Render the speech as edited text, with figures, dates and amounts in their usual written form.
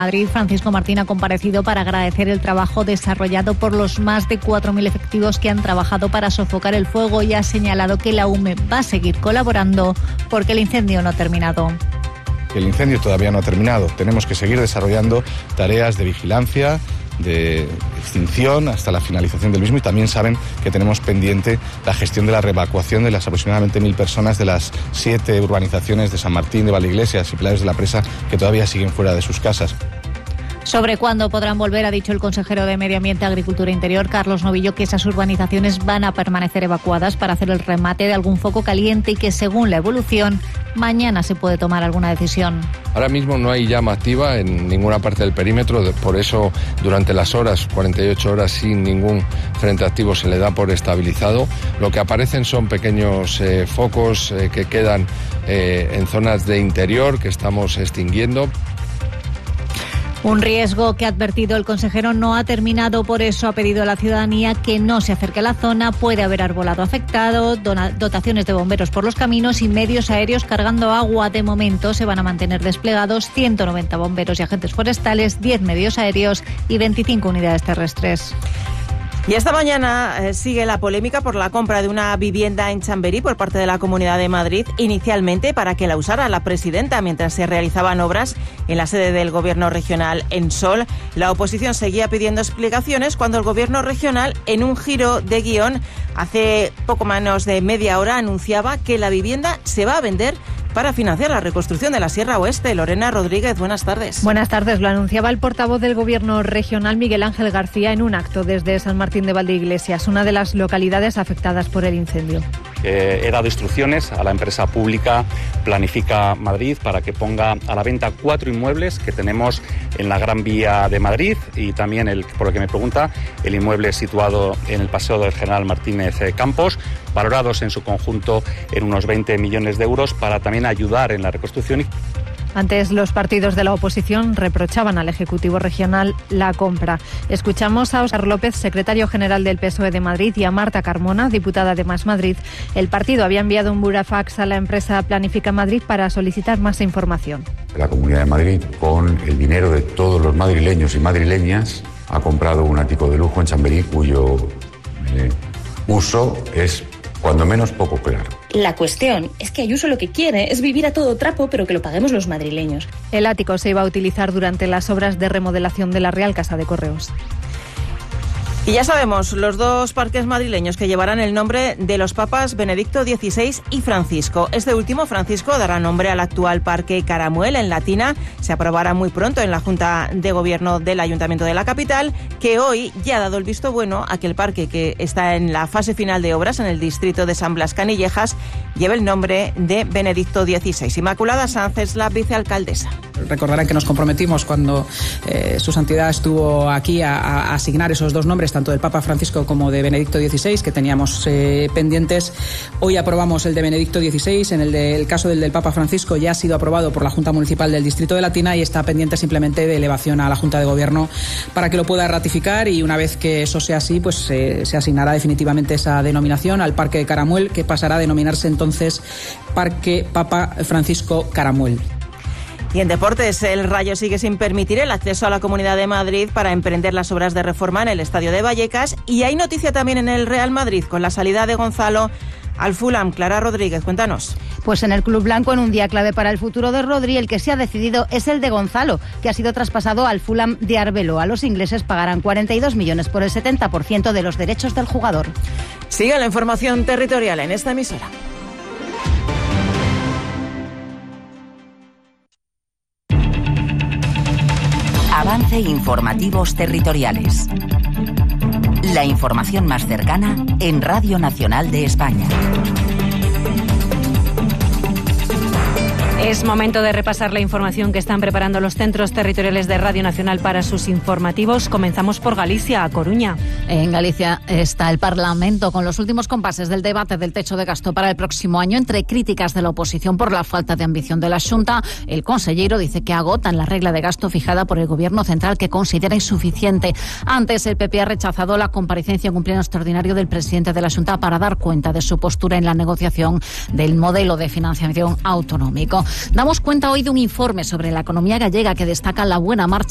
Madrid, Francisco Martín ha comparecido para agradecer el trabajo desarrollado por los más de 4.000 efectivos que han trabajado para sofocar el fuego y ha señalado que la UME va a seguir colaborando porque el incendio no ha terminado. El incendio todavía no ha terminado. Tenemos que seguir desarrollando tareas de vigilancia, de extinción hasta la finalización del mismo, y también saben que tenemos pendiente la gestión de la reevacuación de las aproximadamente 1.000 personas de las 7 urbanizaciones de San Martín, de Valdeiglesias y Pilares de la Presa que todavía siguen fuera de sus casas. Sobre cuándo podrán volver, ha dicho el consejero de Medio Ambiente, Agricultura e Interior, Carlos Novillo, que esas urbanizaciones van a permanecer evacuadas para hacer el remate de algún foco caliente y que, según la evolución, mañana se puede tomar alguna decisión. Ahora mismo no hay llama activa en ninguna parte del perímetro, por eso durante las 48 horas sin ningún frente activo se le da por estabilizado. Lo que aparecen son pequeños focos que quedan en zonas de interior que estamos extinguiendo. Un riesgo que ha advertido el consejero no ha terminado, por eso ha pedido a la ciudadanía que no se acerque a la zona. Puede haber arbolado afectado, dotaciones de bomberos por los caminos y medios aéreos cargando agua. De momento se van a mantener desplegados 190 bomberos y agentes forestales, 10 medios aéreos y 25 unidades terrestres. Y esta mañana sigue la polémica por la compra de una vivienda en Chamberí por parte de la Comunidad de Madrid, inicialmente para que la usara la presidenta mientras se realizaban obras en la sede del Gobierno regional en Sol. La oposición seguía pidiendo explicaciones cuando el Gobierno regional, en un giro de guión, hace poco menos de media hora anunciaba que la vivienda se va a vender para financiar la reconstrucción de la Sierra Oeste. Lorena Rodríguez, buenas tardes. Buenas tardes. Lo anunciaba el portavoz del Gobierno regional, Miguel Ángel García, en un acto desde San Martín de Valdeiglesias, una de las localidades afectadas por el incendio. He dado instrucciones a la empresa pública Planifica Madrid para que ponga a la venta 4 inmuebles que tenemos en la Gran Vía de Madrid y también, por lo que me pregunta, el inmueble situado en el Paseo del General Martínez Campos, valorados en su conjunto en unos 20 millones de euros para también ayudar en la reconstrucción. Antes, los partidos de la oposición reprochaban al Ejecutivo regional la compra. Escuchamos a Óscar López, secretario general del PSOE de Madrid, y a Marta Carmona, diputada de Más Madrid. El partido había enviado un burofax a la empresa Planifica Madrid para solicitar más información. La Comunidad de Madrid, con el dinero de todos los madrileños y madrileñas, ha comprado un ático de lujo en Chamberí cuyo uso es cuando menos poco claro. La cuestión es que Ayuso lo que quiere es vivir a todo trapo, pero que lo paguemos los madrileños. El ático se iba a utilizar durante las obras de remodelación de la Real Casa de Correos. Y ya sabemos, los 2 parques madrileños que llevarán el nombre de los papas Benedicto XVI y Francisco. Este último, Francisco, dará nombre al actual Parque Caramuel en Latina. Se aprobará muy pronto en la Junta de Gobierno del Ayuntamiento de la capital, que hoy ya ha dado el visto bueno a que el parque, que está en la fase final de obras en el distrito de San Blas Canillejas, lleve el nombre de Benedicto XVI. Inmaculada Sanz es la vicealcaldesa. Recordarán que nos comprometimos cuando su santidad estuvo aquí a asignar esos 2 nombres, tanto del Papa Francisco como de Benedicto XVI, que teníamos pendientes. Hoy aprobamos el de Benedicto XVI. En el caso del Papa Francisco ya ha sido aprobado por la Junta Municipal del Distrito de Latina y está pendiente simplemente de elevación a la Junta de Gobierno para que lo pueda ratificar, y una vez que eso sea así, pues se asignará definitivamente esa denominación al Parque de Caramuel, que pasará a denominarse entonces Parque Papa Francisco Caramuel. Y en deportes, el Rayo sigue sin permitir el acceso a la Comunidad de Madrid para emprender las obras de reforma en el Estadio de Vallecas. Y hay noticia también en el Real Madrid con la salida de Gonzalo al Fulham. Clara Rodríguez, cuéntanos. Pues en el Club Blanco, en un día clave para el futuro de Rodri, el que se ha decidido es el de Gonzalo, que ha sido traspasado al Fulham de Arbeloa. Los ingleses pagarán 42 millones por el 70% de los derechos del jugador. Sigue la información territorial en esta emisora. Avance Informativos Territoriales. La información más cercana en Radio Nacional de España. Es momento de repasar la información que están preparando los centros territoriales de Radio Nacional para sus informativos. Comenzamos por Galicia, a Coruña. En Galicia está el Parlamento con los últimos compases del debate del techo de gasto para el próximo año. Entre críticas de la oposición por la falta de ambición de la Xunta, el conselleiro dice que agotan la regla de gasto fijada por el Gobierno central, que considera insuficiente. Antes, el PP ha rechazado la comparecencia en un pleno extraordinario del presidente de la Xunta para dar cuenta de su postura en la negociación del modelo de financiación autonómico. Damos cuenta hoy de un informe sobre la economía gallega que destaca la buena marcha